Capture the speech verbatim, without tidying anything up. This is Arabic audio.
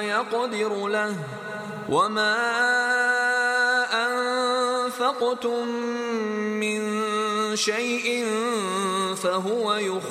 يقدر له وما أنفقتم من شيء فهو يخلفه